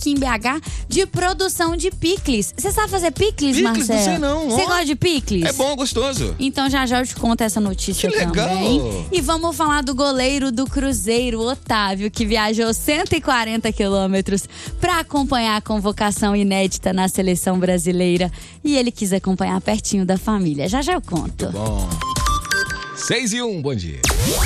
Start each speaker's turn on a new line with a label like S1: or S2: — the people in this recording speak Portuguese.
S1: aqui em BH de produção de picles. Você sabe fazer picles, Marcelo?
S2: Picles? Não sei não.
S1: Você gosta de picles?
S2: É bom, gostoso.
S1: Então já eu te conto essa notícia
S2: que legal.
S1: também. E vamos falar do goleiro do Cruzeiro, Otávio, que viajou 140 quilômetros para acompanhar a convocação inédita na seleção brasileira. E ele quis acompanhar pertinho da família. Já eu conto.
S2: Bom. 6:01, bom dia.